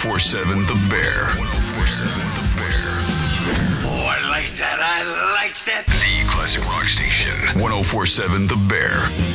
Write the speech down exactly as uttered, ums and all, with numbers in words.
four seven The Bear. one oh four seven The Bear. Oh, I like that. I like that. The classic rock station. one oh four seven The Bear.